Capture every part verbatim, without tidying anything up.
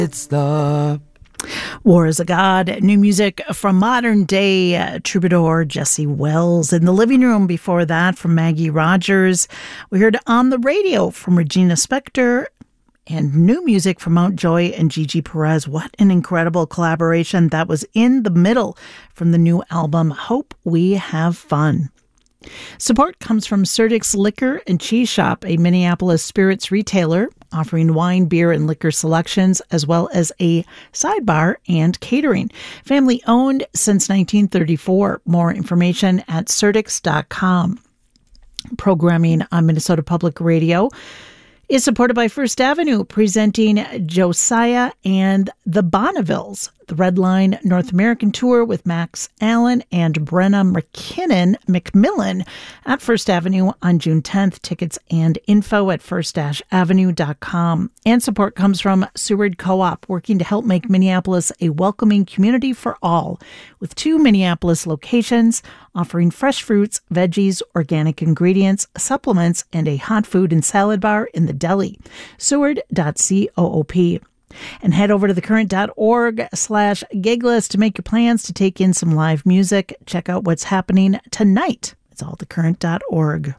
It's the War is a God. New music from modern day uh, troubadour Jesse Wells. In the living room before that from Maggie Rogers. We heard On the Radio from Regina Spektor. And new music from Mountjoy and Gigi Perez. What an incredible collaboration. That was In the Middle from the new album Hope We Have Fun. Support comes from Surdyk's Liquor and Cheese Shop, a Minneapolis spirits retailer offering wine, beer, and liquor selections, as well as a sidebar and catering. Family owned since nineteen thirty-four. More information at surdyks dot com. Programming on Minnesota Public Radio is supported by First Avenue, presenting Josiah and the Bonnevilles, the Red Line North American Tour with Max Allen and Brenna McKinnon McMillan at First Avenue on June tenth. Tickets and info at first avenue dot com. And support comes from Seward Co-op, working to help make Minneapolis a welcoming community for all, with two Minneapolis locations offering fresh fruits, veggies, organic ingredients, supplements, and a hot food and salad bar in the deli. Seward dot coop. And head over to thecurrent.org slash giglist to make your plans to take in some live music. Check out what's happening tonight. It's all thecurrent dot org.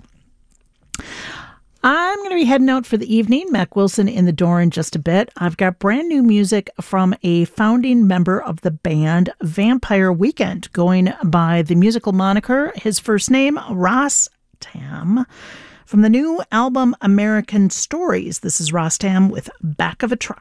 I'm going to be heading out for the evening. Mac Wilson in the door in just a bit. I've got brand new music from a founding member of the band Vampire Weekend, going by the musical moniker, his first name, Ross Tam. From the new album American Stories, this is Ross Tam with Back of a Truck.